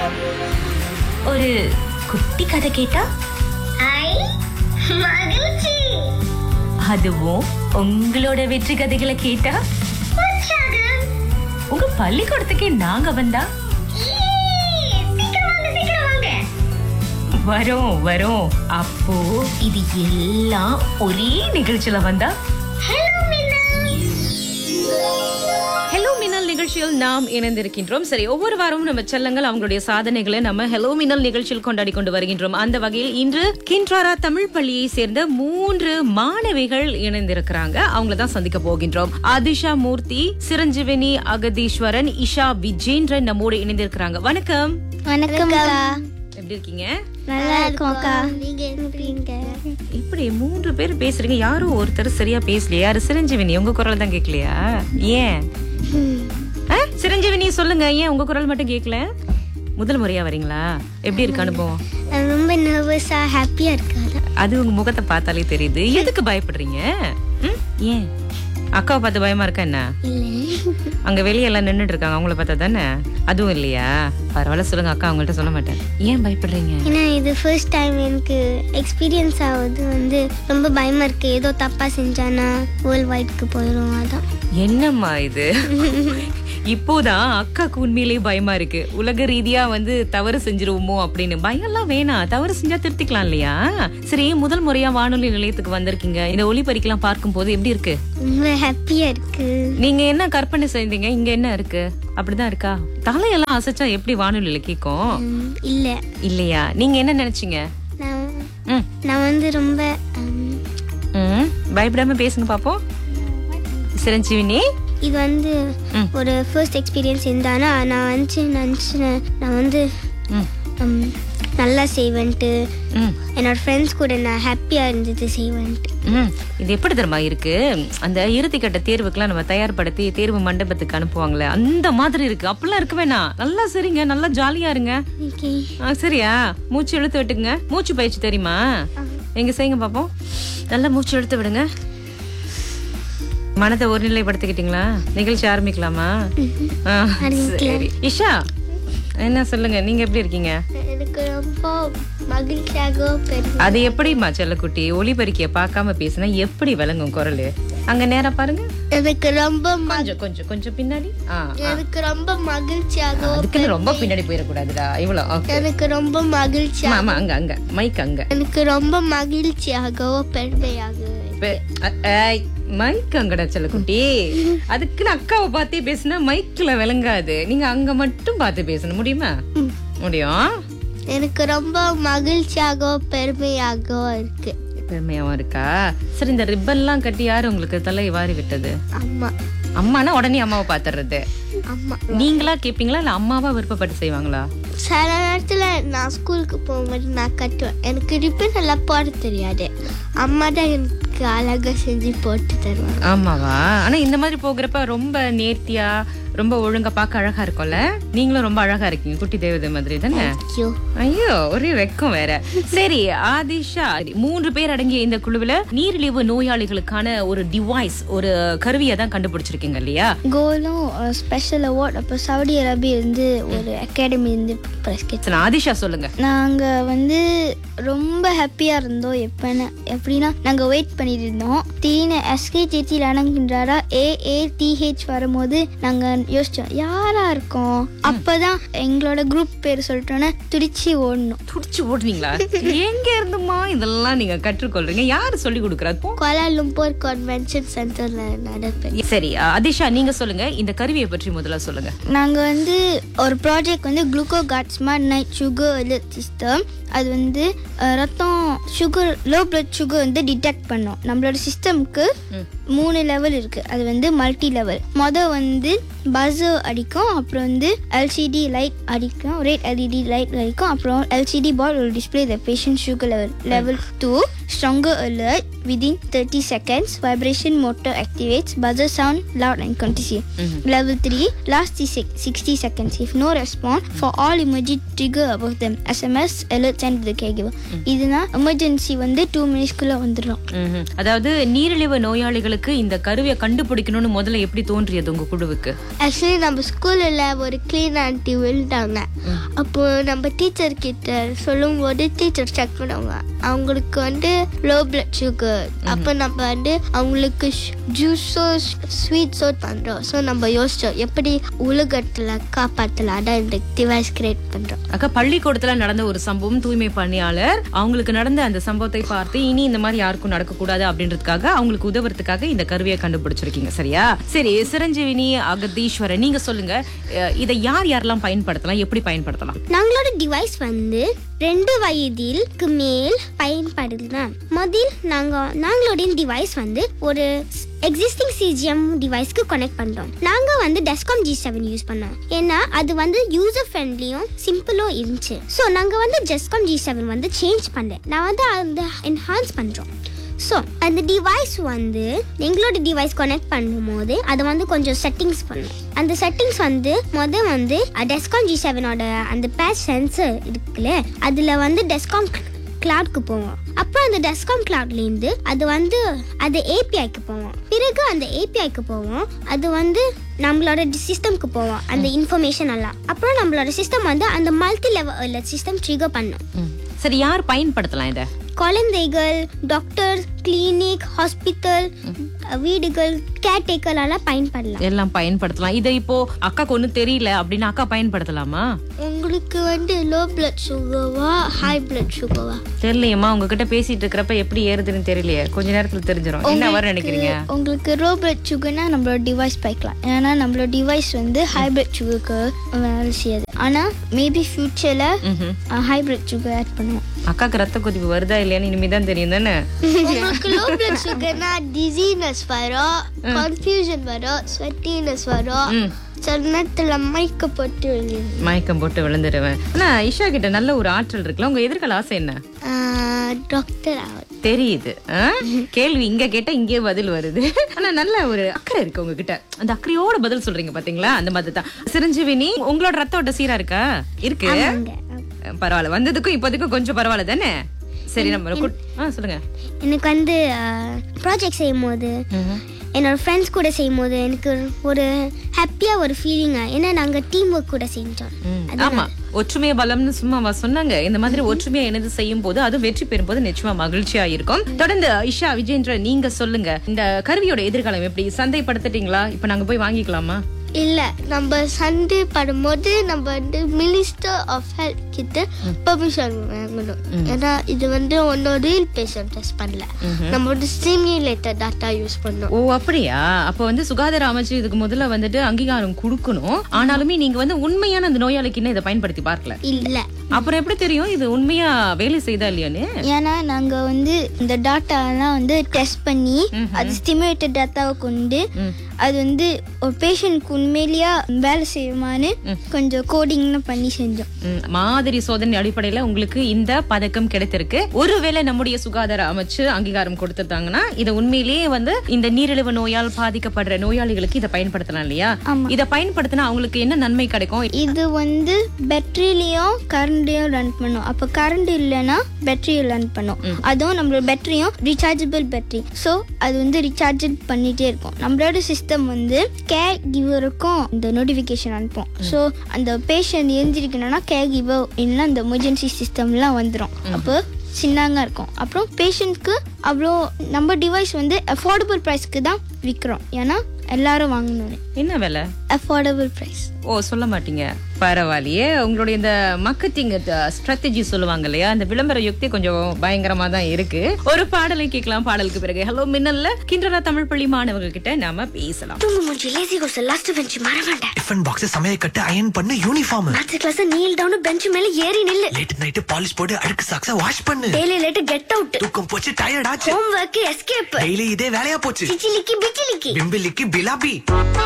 ஒரு குட்டி கதை கேட்டா ஐ மகிழ்ச்சி. அதுவும் உங்களோட வெற்றி கதைகளை கேட்டா உற்சாகம். உங்க பள்ளிக்கூடத்துக்கே நாங்க வந்தா சீக்கிரம் வாங்க, சீக்கிரம் வாங்க. வரோம் வரோம். அப்போ இது எல்லாம் ஒரே நிகழ்ச்சியில வந்தா ஹலோ மீனா. ஹலோ மின்னல் நிகழ்ச்சியில் நாம் இணைந்திருக்கின்றோம். சரி, ஒவ்வொரு வாரமும் நம்ம செல்லங்கள் அவங்களுடைய சாதனைகளை நம்ம ஹலோ மின்னல் நிகழ்ச்சியில் கொண்டாடி கொண்டு வருகின்றோம். அந்த வகையில் இன்று கின்றாரா தமிழ் பள்ளியை சேர்ந்த 3 மாணவிகள் இணைந்திருக்கிறாங்க. அவங்கள தான் சந்திக்க போகின்றோம். ஆதிஷா மூர்த்தி, சிரஞ்சீவினி அகதீஸ்வரன், இஷா விஜேந்திரன் நம்மோடு இணைந்திருக்கிறாங்க. வணக்கம். வணக்கம் அக்கா. எப்படி இருக்கீங்க? நல்லா இருக்கோம் அக்கா. நீங்க எப்படிங்க? இப்படி 3 பேர் பேசுறீங்க, யாரும் ஒருத்தர் சரியா பேசலையா? யாரு? சிரஞ்சீவினி, உங்க குரல் தான் கேட்கலையா? ஏன் சிரஞ்சீவினி சொல்லுங்க, ஏன் உங்க குரல் மட்டும் கேட்கல? முதல் முறையா வரீங்களா? எப்படி இருக்கு அனுபவம்? ரொம்ப நர்வஸா ஹாப்பியா இருக்காது. அது உங்க முகத்தை பார்த்தாலே தெரியுது. எதுக்கு பயப்படுறீங்க? ஏன் அக்காவை பார்த்து பயமா இருக்கா என்ன? அங்க வெளியே எல்லாம் நின்னுட்டு இருக்காங்க, அவங்கள பார்த்தா தானே? அதுவும் இல்லையா? பரவாயில்ல, சொல்லுங்க அக்கா, அவங்கள்ட்ட சொல்ல மாட்டேன். ஏன் பயப்படுறீங்க? ஏன்னா இது ஃபர்ஸ்ட் டைம் எனக்கு எக்ஸ்பீரியன்ஸ் ஆகுது. ரொம்ப பயமா இருக்கு. ஏதோ தப்பா செஞ்சானா வேர்ல்ட் வைட்க்கு போயிடும். அதான். என்னம்மா இது? இப்போதான் அக்காக்கு உண்மையிலேயே பயமா இருக்கு. உலக ரீதியா தவறு செஞ்சிருவோமோ அப்படின்னு. பயம்லாம் வேணாம், தவறு செஞ்சா திருத்திக்கலாம் இல்லையா? சரி, முதல் முறையா வானொலி நிலையத்துக்கு வந்திருக்கீங்க. இந்த ஒளிபரிக்கெல்லாம் பார்க்கும் போது எப்படி இருக்கு? ரொம்ப ஹாப்பியா இருக்கு. நீங்க என்ன கற்பனை செய்தீங்க? இங்க என்ன இருக்கு? அப்படிதான் இருக்கா? தலையெல்லாம் அசைச்சா எப்படி வானொலியில கேக்கும்? இல்ல இல்லையா? நீங்க என்ன நினைச்சீங்க? நான் ரொம்ப பயப்படாம பேசுங்க பாப்போம். சிரஞ்சீவினி, இது ஒரு ஃபர்ஸ்ட் எக்ஸ்பீரியன்ஸ் இருந்தானா நான் நினச்சேன் நான் நல்லா செய்வேன்ட்டு. என்னோட ஃப்ரெண்ட்ஸ் கூட நான் ஹாப்பியா இருந்தது செய்வேன்ட்டு. இது எப்படி தெரியுமா இருக்கு? அந்த இறுதிக்கட்ட தேர்வுக்கெல்லாம் நம்ம தயார்படுத்தி தேர்வு மண்டபத்துக்கு அனுப்புவாங்களே, அந்த மாதிரி இருக்கு. அப்படிலாம் இருக்க வேணாம். நல்லா சரிங்க, நல்லா ஜாலியா இருங்க. சரியா? மூச்சு இழுத்து விட்டுங்க. மூச்சு பயிற்சி தெரியுமா? எங்க செய்யுங்க பாப்போம். நல்லா மூச்சு இழுத்து விடுங்க. மனதை ஒருநிலைப்படுத்திக்கிட்டீங்களா? நிகழ்ச்சி ஆரம்பிக்கலாமா? சரி. இஷா, என்ன சொல்லுங்க, நீங்க எப்படி இருக்கீங்க? எனக்கு ரொம்ப மகிழ்ச்சியாக. அது எப்படிமா செல்லக்குட்டி? ஒளிபரிக்கைய பார்க்காம பேசினா எப்படி விளங்கும் குரல்? அங்க நேரா பாருங்க. எனக்கு ரொம்ப கொஞ்சம் கொஞ்சம் பின்னாடி. எனக்கு ரொம்ப மகிழ்ச்சியாக. அதுக்கு ரொம்ப பின்னாடி போயிடக்கூடாதுடா. இவ்வளவு. எனக்கு ரொம்ப மகிழ்ச்சி. ஆமா, அங்க அங்க மைக் அங்க. எனக்கு ரொம்ப மகிழ்ச்சியாக பெருமையாக. மைக் அங்கடா செல்லக்குட்டி. அதுக்குன்னு அக்காவை பார்த்தே பேசினா மைக்ல விளங்காது. நீங்க அங்க மட்டும் பார்த்து பேசணும். முடியுமா? முடியும். எனக்கு ரொம்ப மகிழ்ச்சியாக பெருமையாக இருக்கு. பெருமையாவும் இருக்கா? சரி, இந்த ரிப்பன் எல்லாம் கட்டி யாரு உங்களுக்கு தலை வாரி விட்டது? அம்மா. அம்மானா உடனே அம்மாவை பாத்துறது. அம்மா. நீங்களா கேப்பீங்களா இல்ல அம்மாவா விருப்பப்பட்டு செய்வாங்களா? சில நேரத்துல நான் ஸ்கூலுக்கு போகும்போது நான் கட்டுவேன். எனக்கு ரிப்பன் எல்லாம் போட தெரியாது. அம்மா தான் எனக்கு அழகா செஞ்சு போட்டு தருவாங்க. ஆமாவா? ஆனா இந்த மாதிரி போகிறப்ப ரொம்ப நேர்த்தியா, ரொம்ப ஒழுங்கா, பார்க்க அழகா இருக்கும்ல. நீங்களும் ரொம்ப அழகா இருக்கீங்க, குட்டி தேவதை மாதிரி தானே? ஐயோ, ஒரே வெக்கம் வேற. சரி ஆதிஷா, 3 பேர் அடங்கிய இந்த குழுவுல நீரிழிவு நோயாளிகளுக்கான ஒரு டிவைஸ், ஒரு கருவியை தான் கண்டுபிடிச்சிருக்கீங்க இல்லையா? கோலும் ஸ்பெஷல் அவார்ட். அப்போ சவுதி அரேபியா இருந்து ஒரு அகாடமி இருந்து ஆதிஷா சொல்லுங்க. நாங்க ரொம்ப ஹாப்பியா இருந்தோம். எப்படின்னா நாங்க வெயிட் பண்ணிட்டு இருந்தோம். திடீர்னு எஸ்கே சேச்சி அடங்குகின்றாரா AATH வரும்போது நாங்க யோசிச்சோம் யாரா இருக்கோம். அப்பதான் எங்களோட குரூப் பேர் சொல்லிட்டோன்னா துடிச்சு ஓடணும். துடிச்சு ஓடுனீங்களா? எங்க இருந்துமா இதெல்லாம் நீங்க கற்றுக்கொள்றீங்க? யாரு சொல்லி கொடுக்கறது? கோலாலும்பூர் கன்வென்ஷன் சென்டர்ல நடப்பேன். சரி அதிஷா, நீங்க சொல்லுங்க, இந்த கருவியை பற்றி முதல்ல சொல்லுங்க. நாங்க ஒரு project குளுக்கோகார்ட் smart night sugar alert system. அது ரத்தம் sugar, low blood sugar detect பண்ணோம். நம்மளோட சிஸ்டம்க்கு 3 லெவல் இருக்கு. அது மல்டி லெவல். பஸர் அடிக்கும், அப்புறம் LCD லைட் அடிக்கும், ரெட் LED லைட் அடிக்கும், அப்புறம் LCD ball will display the patient sugar level. Level 2 stronger alert within 30 seconds. Vibration motor activates. Buzzer sound loud and continuous. Level 3 last 60 seconds. If no response, for all emergency trigger above them. SMS alert send to the caregiver. இதுனா emergency வந்து 2 மினிட்ஸ்க்குள்ள வந்துடும். அதாவது நீரிழிவு நோயாளிகளுக்கு இந்த கருவியை கண்டுபிடிக்கணும்னு முதல்ல எப்படி தோன்றியது உங்க குழுவுக்கு? ஆக்சுவலி நம்ம ஸ்கூல்ல ஒரு கிளீன் ஆண்டி விழுந்தாங்க. அப்போ நம்ம டீச்சர் கிட்ட சொல்லும் போது டீச்சர் செக் பண்ணுவாங்க. அவங்களுக்கு வந்து லோ பிளட் சுகர். அப்போ நம்ம வந்து அவங்களுக்கு ஜூஸோ ஸ்வீட்ஸோ பண்றோம். ஸோ நம்ம யோசிச்சோம் எப்படி உலகத்துல காப்பாற்றலாம். அதான் இந்த டிவைஸ் கிரியேட் பண்றோம். அக்கா, பள்ளிக்கூடத்துல நடந்த ஒரு சம்பவம் தூய்மை பணியாளர் அவங்களுக்கு நடந்த அந்த சம்பவத்தை பார்த்து இனி இந்த மாதிரி யாருக்கும் நடக்கக்கூடாது அப்படின்றதுக்காக அவங்களுக்கு உதவுறதுக்காக இந்த கருவியை கண்டுபிடிச்சிருக்கீங்க, சரியா? சரி, சிரஞ்சீவினி அகதீஸ்வரன், நீங்க சொல்லுங்க, இதை யார் யாரெல்லாம் பயன்படுத்தலாம், எப்படி பயன்படுத்தலாம்? நாங்களோட டிவைஸ் வந்து 2 வயதிற்கு மேல் பயன்படுத்தலாம். முதல் நாங்களோட டிவைஸ் வந்து ஒரு எக்ஸிஸ்டிங் CGM டிவைஸ்க்கு கனெக்ட் பண்றோம். நாங்க வந்து Descom G7 யூஸ் பண்ணோம். ஏன்னா அது வந்து யூசர் ஃப்ரெண்ட்லியும் சிம்பிளும் இருந்துச்சு. ஸோ நாங்க வந்து Descom G7 வந்து சேஞ்ச் பண்ணேன். நான் வந்து அந்த என்ஹான்ஸ் பண்றோம். ஸோ அந்த டிவைஸ் வந்து எங்களோட டிவைஸ் கனெக்ட் பண்ணும்போது அதை வந்து கொஞ்சம் செட்டிங்ஸ் பண்ணும். அந்த செட்டிங்ஸ் வந்து வந்து Descom G7ஓட அந்த பேட்ச் சென்சர் இருக்குல்ல, அதில் வந்து Descom கிளவுட்க்கு போவோம். அப்புறம் அந்த Descom கிளவுட்லேருந்து அது வந்து அது APIக்கு போவோம். பிறகு அந்த APIக்கு போவோம். அது வந்து நம்மளோட சிஸ்டம்க்கு போவோம் அந்த இன்ஃபர்மேஷன் எல்லாம். அப்புறம் நம்மளோட சிஸ்டம் வந்து அந்த மல்டி லெவல் சிஸ்டம் ட்ரிகர் பண்ணும். சரி, யார் பயன்படுத்தலாம் இதை? குழந்தைகள், டாக்டர், கிளினிக், ஹாஸ்பிட்டல், வீடுகள், கேர்டேக்கர் எல்லாம் பயன்படலாம். எல்லாம் பயன்படுத்தலாம். இதை இப்போ அக்காக்கு ஒன்றும் தெரியல அப்படின்னா அக்கா பயன்படுத்தலாமா? உங்களுக்கு வந்து லோ பிளட் சுகர்வா ஹை பிளட் சுகர்வா தெரியலையம்மா. உங்ககிட்ட பேசிட்டு இருக்கிறப்ப எப்படி ஏறுதுன்னு தெரியலையே, கொஞ்ச நேரத்துல தெரிஞ்சிடும். என்ன வர நினைக்கிறீங்க? உங்களுக்கு லோ பிளட் சுகர்னா நம்மளோட டிவைஸ் பாய்க்கலாம். ஏன்னா நம்மளோட டிவைஸ் வந்து ஹை பிளட் சுகருக்கு வேலை செய்யாது. ஆனா மேபி ஃபியூச்சர்ல ஹை பிளட் சுகர் ஆட் பண்ணுவோம். அக்காக்கு ரத்த கொதிப்பு வருதா இல்லையான்னு இனிமேதான் தெரியும் தானே? உங்களுக்கு லோ பிளட் சுகர்னா டிசீனஸ் வரும், கன்ஃபியூஷன் வரும், ஸ்வெட்டினஸ் வரும், சன்னத்துல மயக்கம் போட்டு விழுந்துருவேன். ஆனா இஷா கிட்ட நல்ல ஒரு ஆற்றல் இருக்குல்ல. உங்க எதிர்கால ஆசை என்ன? டாக்டர் தெரியுது. கேள்வி இங்க கேட்டா இங்கே பதில் வருது. ஆனா நல்ல ஒரு அக்கறை இருக்கு உங்ககிட்ட. அந்த அக்கறையோட பதில் சொல்றீங்க பாத்தீங்களா? அந்த மாதிரி தான். சிரஞ்சீவினி, உங்களோட ரத்த ஓட்ட சீரா இருக்கா? இருக்கு. பரவாயில்ல, வந்ததுக்கும் இப்போதைக்கும் கொஞ்சம் பரவாயில்ல தானே? சரி, நம்ம சொல்லுங்க. எனக்கு வந்து ப்ராஜெக்ட் செய்யும் போது என்னோட ஃப்ரெண்ட்ஸ் கூட செய்யும் போது எனக்கு ஒரு ஹாப்பியா ஒரு ஃபீலிங். ஏன்னா நாங்க டீம் ஒர்க் கூட செஞ்சோம். ஆமா, ஒற்றுமைய பலம்னு சும்மா சொன்னாங்க. இந்த மாதிரி ஒற்றுமையா இணைந்து செய்யும் போது அது வெற்றி பெறும் போது நிச்சயமா மகிழ்ச்சியா இருக்கும். தொடர்ந்து இஷா விஜேந்திரன், நீங்க சொல்லுங்க, இந்த கருவியோட எதிர்காலம் எப்படி? சந்தைப்படுத்திட்டீங்களா? இப்ப நாங்க போய் வாங்கிக்கலாமா? இல்ல, நம்ம சண்டே படும்போது நம்ம வந்து மினிஸ்டர் ஆஃப் ஹெல்த் கிட்ட பெர்மிஷன் வாங்கணும். ஏன்னா இது வந்து ஒன்னும் ரியல் பேஷண்ட் டெஸ்ட் பண்ணல, நம்ம வந்து சிமுலேட்டட் டாட்டா யூஸ் பண்ணோம். ஓ அப்படியா? அப்ப வந்து சுகாதார அமைச்சு இதுக்கு முதல்ல வந்துட்டு அங்கீகாரம் கொடுக்கணும். ஆனாலுமே நீங்க வந்து உண்மையான அந்த நோயாளிக்கு இன்னும் இதை பயன்படுத்தி பார்க்கல. இல்ல, அப்புறம் எப்படி தெரியும் இது உண்மையா வேலை செய்தா இல்லையான்னு? ஏன்னா நாங்க வந்து இந்த டாட்டா எல்லாம் வந்து டெஸ்ட் பண்ணி அது ஸ்டிமுலேட்டட் டாட்டாவை கொண்டு அது வந்து ஒரு பேஷண்ட்க்கு உண்மையிலேயே வேலை செய்யுமான்னு கொஞ்சம் கோடிங் பண்ணி செஞ்சோம். மாதிரி சோதனை அடிப்படையில உங்களுக்கு இந்த பதக்கம் கிடைத்திருக்கு. ஒருவேளை நம்முடைய சுகாதார அமைச்சு அங்கீகாரம் கொடுத்துட்டாங்கன்னா இதை உண்மையிலேயே வந்து இந்த நீரிழிவு நோயால் பாதிக்கப்படுற நோயாளிகளுக்கு இதை பயன்படுத்தலாம் இல்லையா? இதை பயன்படுத்தினா அவங்களுக்கு என்ன நன்மை கிடைக்கும்? இது வந்து பேட்டரியிலயும் கரண்டையும் ரன் பண்ணும். அப்ப கரண்ட் இல்லைன்னா பேட்டரியும் ரன் பண்ணும். அதுவும் நம்மளோட பேட்டரியும் ரீசார்ஜபிள் பேட்டரி. ஸோ அது வந்து ரீசார்ஜ் பண்ணிட்டே இருக்கும். நம்மளோட சிஸ்டம் வந்து கேர் கிவருக்கும் இந்த நோட்டிபிகேஷன் அனுப்பும். ஸோ அந்த பேஷண்ட் எழுந்திருக்கணும்னா கேர் கிவர் இல்லைன்னா அந்த எமர்ஜென்சி சிஸ்டம்லாம் வந்துடும். அப்போ சின்னங்க இருக்கும். அப்புறம் பேஷண்ட்க்கு அவ்வளோ நம்ம டிவைஸ் வந்து அஃபோர்டபுள் ப்ரைஸ்க்கு தான் விற்கிறோம். ஏன்னா எல்லாரும் வாங்கணும். என்ன விலை? Affordable price. ஓ, சொல்ல மாட்டீங்க. பரவாயில்லையே. உங்களுடைய இந்த மார்க்கெட்டிங் ஸ்ட்ராட்டஜி சொல்லுவாங்க இல்லையா, இந்த விளம்பர யுக்தி கொஞ்சம் பயங்கரமா தான் இருக்கு. ஒரு பாடலை கேட்கலாம். பாடலுக்கு பிறகு ஹலோ மின்னல்ல கிண்டரா தமிழ் பள்ளி மாணவர்கள் கிட்ட நாம பேசலாம். டிஃபன் பாக்ஸ் சமையல் கட்டு அயன் பண்ணு, uniform maths class kneel down bench மேல ஏறி நில்லு, லேட் நைட் பாலிஷ் போட்டு அழுக்கு சாக்ஸ வாஷ் பண்ணு, டெய்லி லேட் கெட் அவுட், தூக்கம் போச்சு டயர்ட் ஆச்சு, ஹோம் வொர்க் எஸ்கேப், டெய்லி இதே வேலையா போச்சு, சிச்சிலிக்கி பிச்சிலிக்கி பிம்பிலிக்கி பிலாபி.